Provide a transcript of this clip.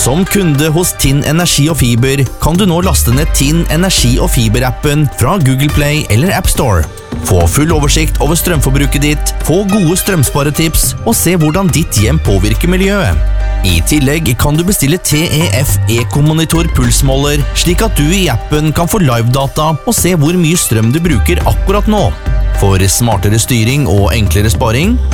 Som kunde hos Tinn Energi og Fiber kan du nå laste ned Tinn Energi og Fiber-appen fra Google Play eller App Store. Få full oversikt over strømforbruket ditt, få gode strømsparetips og se hvordan ditt hjem påvirker miljøet. I tillegg kan du bestille TEF Eco-monitor pulsmåler, slik at du i appen kan få live-data og se hvor mye strøm du bruker akkurat nå. For smartere styring og enklere sparing,